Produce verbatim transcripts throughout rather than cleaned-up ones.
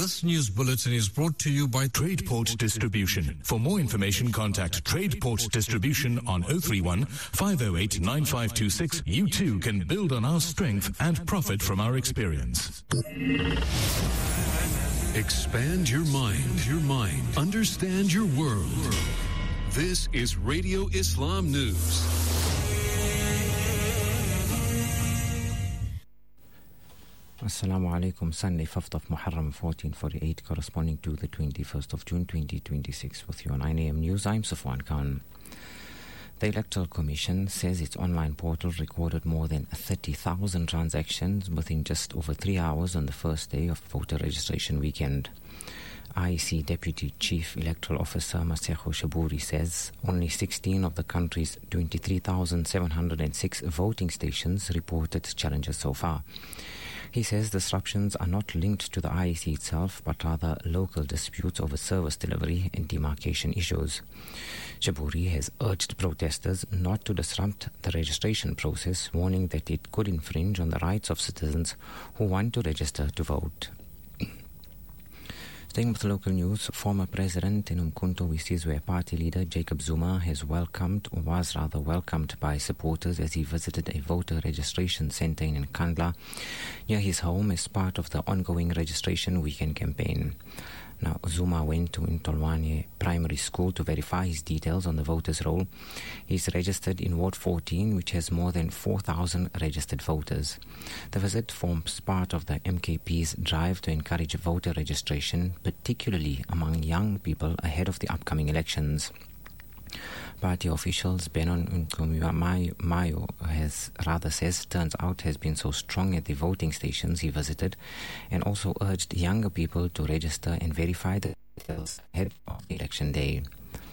This news bulletin is brought to you by TradePort Distribution. For more information, contact TradePort Distribution on zero three one, five zero eight, nine five two six. You too can build on our strength and profit from our experience. Expand your mind, your mind. Understand your world. This is Radio Islam News. Assalamu alaikum. Sunday, fifth of Muharram, fourteen forty-eight, corresponding to the twenty-first of June, twenty twenty-six. With you on nine a m News, I'm Safwan Khan. The Electoral Commission says its online portal recorded more than thirty thousand transactions within just over three hours on the first day of voter registration weekend. I E C Deputy Chief Electoral Officer Maseko Shabouri says only sixteen of the country's twenty-three thousand seven hundred six voting stations reported challenges so far. He says disruptions are not linked to the I E C itself, but rather local disputes over service delivery and demarcation issues. Shabouri has urged protesters not to disrupt the registration process, warning that it could infringe on the rights of citizens who want to register to vote. Staying with local news, former President and Umkhonto we Sizwe party leader Jacob Zuma has welcomed, or was rather welcomed by supporters as he visited a voter registration centre in Nkandla near his home as part of the ongoing registration weekend campaign. Now, Zuma went to Ntolwane Primary School to verify his details on the voters' roll. He's registered in Ward fourteen, which has more than four thousand registered voters. The visit forms part of the M K P's drive to encourage voter registration, particularly among young people ahead of the upcoming elections. Party officials Benon Mayo has rather says turnout has been so strong at the voting stations he visited, and also urged younger people to register and verify the details ahead of the election day.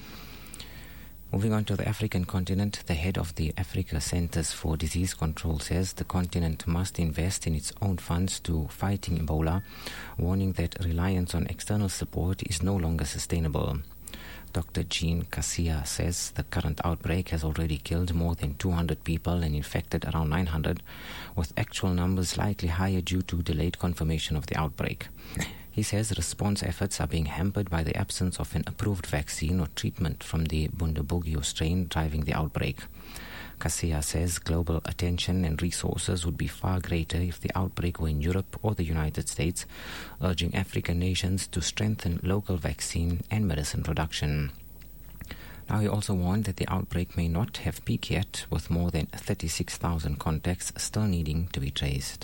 Moving on to the African continent, the head of the Africa Centers for Disease Control says the continent must invest in its own funds to fighting Ebola, warning that reliance on external support is no longer sustainable. Doctor Jean Cassia says the current outbreak has already killed more than two hundred people and infected around nine hundred, with actual numbers likely higher due to delayed confirmation of the outbreak. He says response efforts are being hampered by the absence of an approved vaccine or treatment from the Bundibugyo strain driving the outbreak. Cassia says global attention and resources would be far greater if the outbreak were in Europe or the United States, urging African nations to strengthen local vaccine and medicine production. Now, he also warned that the outbreak may not have peaked yet, with more than thirty-six thousand contacts still needing to be traced.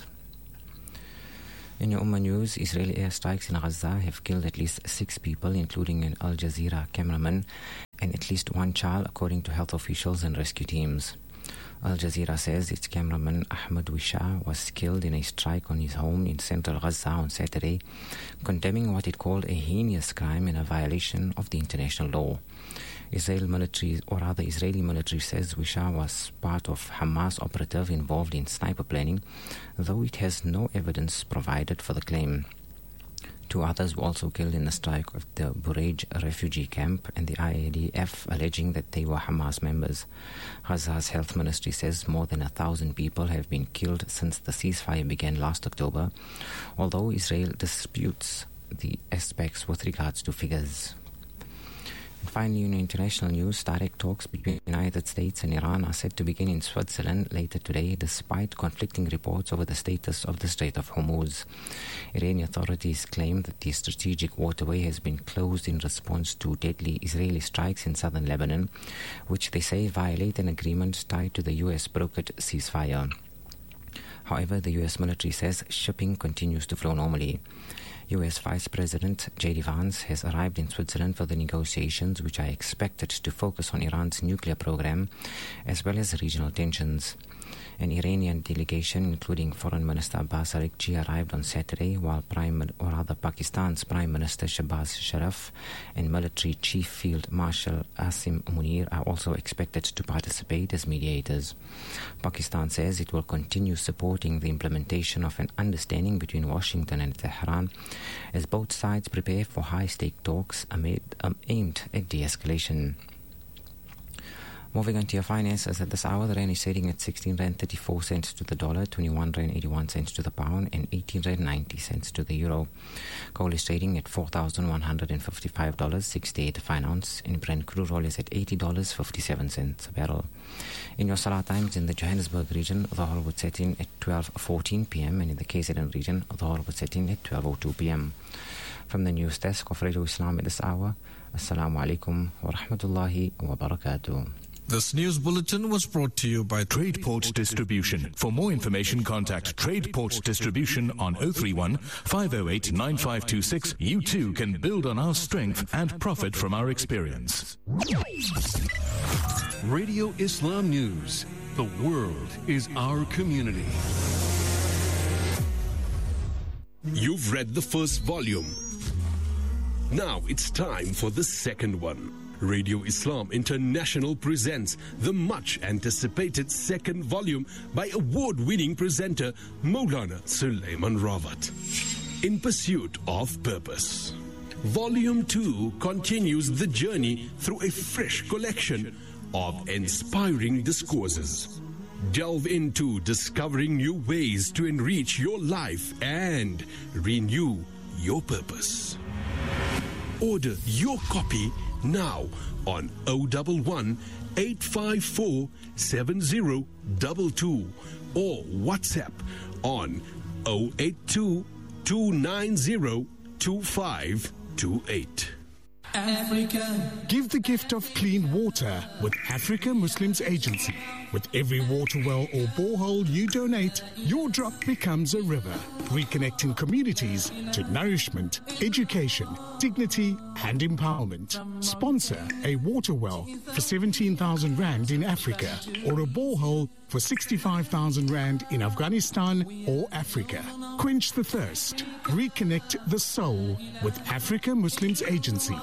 In your Ummah news, Israeli airstrikes in Gaza have killed at least six people, including an Al Jazeera cameraman and at least one child, according to health officials and rescue teams. Al Jazeera says its cameraman Ahmed Wisha was killed in a strike on his home in central Gaza on Saturday, condemning what it called a heinous crime and a violation of the international law. Israel military, or rather Israeli military, says Wisha was part of Hamas operative involved in sniper planning, though it has no evidence provided for the claim. Two others were also killed in the strike of the Burej refugee camp, and the I A D F alleging that they were Hamas members. Gaza's health ministry says more than a thousand people have been killed since the ceasefire began last October, although Israel disputes the aspects with regards to figures. Finally, in international news, direct talks between the United States and Iran are set to begin in Switzerland later today, despite conflicting reports over the status of the Strait of Hormuz. Iranian authorities claim that the strategic waterway has been closed in response to deadly Israeli strikes in southern Lebanon, which they say violate an agreement tied to the U S-brokered ceasefire. However, the U S military says shipping continues to flow normally. U S Vice President J D Vance has arrived in Switzerland for the negotiations, which are expected to focus on Iran's nuclear program as well as regional tensions. An Iranian delegation, including Foreign Minister Abbas Araghchi, arrived on Saturday, while Prime, or rather Pakistan's Prime Minister Shahbaz Sharif and Military Chief Field Marshal Asim Munir are also expected to participate as mediators. Pakistan says it will continue supporting the implementation of an understanding between Washington and Tehran as both sides prepare for high-stake talks amid, um, aimed at de-escalation. Moving on to your finances at this hour, the rand is trading at sixteen rand thirty-four cents to the dollar, twenty-one rand eighty-one cents to the pound, and eighteen rand ninety cents to the euro. Gold is trading at four thousand one hundred fifty-five dollars and sixty-eight cents an ounce, and Brent crude oil is at eighty dollars and fifty-seven cents a barrel. In your Salah times, in the Johannesburg region, the hour would set in at twelve fourteen p.m. and in the K Z N region, the hour would set in at twelve oh two p.m. From the news desk of Radio Islam at this hour, Assalamu alaikum wa rahmatullahi wa barakatuh. This news bulletin was brought to you by Tradeport Distribution. For more information, contact Tradeport Distribution on oh three one, five oh eight, nine five two six. You too can build on our strength and profit from our experience. Radio Islam News. The world is our community. You've read the first volume. Now it's time for the second one. Radio Islam International presents the much-anticipated second volume by award-winning presenter Maulana Sulaiman Rawat. In Pursuit of Purpose. Volume two continues the journey through a fresh collection of inspiring discourses. Delve into discovering new ways to enrich your life and renew your purpose. Order your copy now on oh one one, eight five four, seven oh two two or WhatsApp on oh eight two, two nine oh, two five two eight. Africa. Give the gift of clean water with Africa Muslims Agency. With every water well or borehole you donate, your drop becomes a river, reconnecting communities to nourishment, education, dignity and empowerment. Sponsor a water well for seventeen thousand rand in Africa or a borehole for sixty-five thousand rand in Afghanistan or Africa. Quench the thirst. Reconnect the soul with Africa Muslims Agency.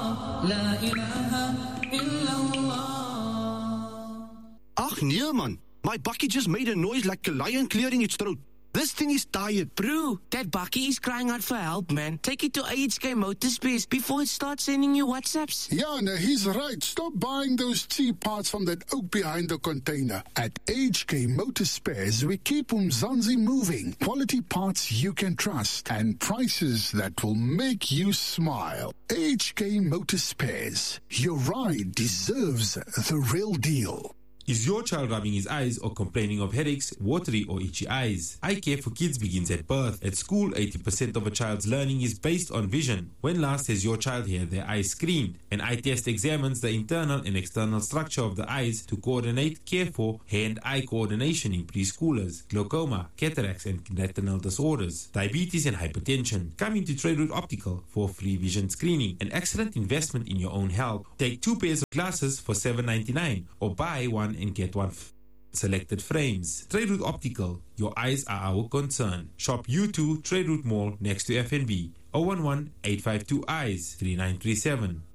Ach nee man, my bakkie just made a noise like a lion clearing its throat. This thing is tired. Bro, that bakkie is crying out for help, man. Take it to A H K Motorspares before it starts sending you WhatsApps. Yeah, no, he's right. Stop buying those cheap parts from that oak behind the container. At A H K Motorspares, we keep Umzansi moving. Quality parts you can trust and prices that will make you smile. A H K Motorspares. Your ride deserves the real deal. Is your child rubbing his eyes or complaining of headaches, watery or itchy eyes? Eye care for kids begins at birth. At school, eighty percent of a child's learning is based on vision. When last has your child had their eyes screened? An eye test examines the internal and external structure of the eyes to coordinate care for hand-eye coordination in preschoolers, glaucoma, cataracts and retinal disorders, diabetes and hypertension. Come into Trade Route Optical for free vision screening, an excellent investment in your own health. Take two pairs of glasses for seven ninety-nine or buy one and get one f- selected frames. Trade Route Optical, your eyes are our concern. Shop U two Trade Route Mall next to F N B. oh one one, eight five two eyes, three nine three seven.